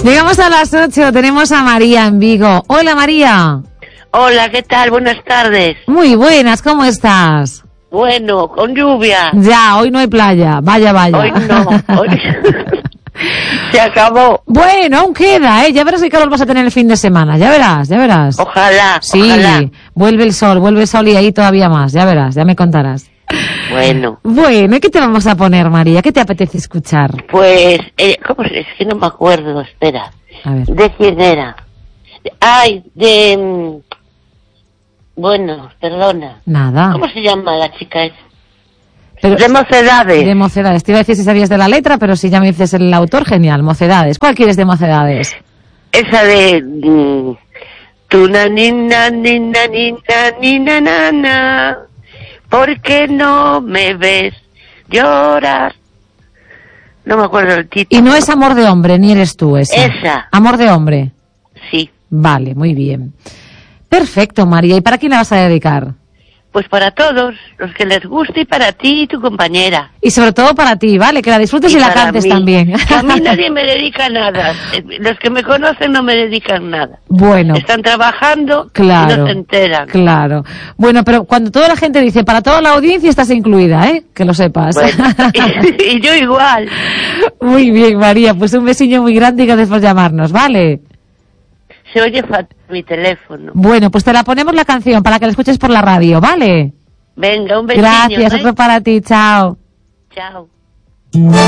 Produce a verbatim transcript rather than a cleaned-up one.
Llegamos a las ocho, tenemos a María en Vigo. Hola, María. Hola, ¿qué tal? Buenas tardes. Muy buenas, ¿cómo estás? Bueno, con lluvia. Ya, hoy no hay playa, vaya, vaya. Hoy no, hoy... Se acabó. Bueno, aún queda, ¿eh? Ya verás qué calor vas a tener el fin de semana, ya verás, ya verás. Ojalá, sí, ojalá. vuelve el sol, vuelve el sol y ahí todavía más, ya verás, ya me contarás. Bueno. Bueno, ¿y qué te vamos a poner, María? ¿Qué te apetece escuchar? Pues, eh, ¿cómo es? Es que no me acuerdo, espera. A ver. ¿De quién era? Ay, de... Bueno, perdona. Nada. ¿Cómo se llama la chica esa? Pero, de Mocedades. De Mocedades. Te iba a decir si sabías de la letra, pero si ya me dices el autor, genial. Mocedades. ¿Cuál quieres de Mocedades? Esa de... Mm, tu na nina nina nina nina nana, ¿por qué no me ves llorar? No me acuerdo el título. Y no es Amor de hombre, ni eres tú esa. Esa. Amor de hombre. Sí. Vale, muy bien. Perfecto, María. ¿Y para quién la vas a dedicar? Pues para todos, los que les guste, y para ti y tu compañera. Y sobre todo para ti, ¿vale? Que la disfrutes y, y la cantes mí. también. Que a mí nadie me dedica nada. Los que me conocen no me dedican nada. Bueno. Están trabajando claro, y no se enteran. Claro. Bueno, pero cuando toda la gente dice, para toda la audiencia estás incluida, ¿eh? Que lo sepas. Bueno, y, y yo igual. Muy bien, María. Pues un besillo muy grande y gracias por llamarnos, ¿vale? Se oye fatal mi teléfono. Bueno, pues te la ponemos la canción para que la escuches por la radio, ¿vale? Venga, un besillo. Gracias, ¿eh? otro para ti, chao. Chao.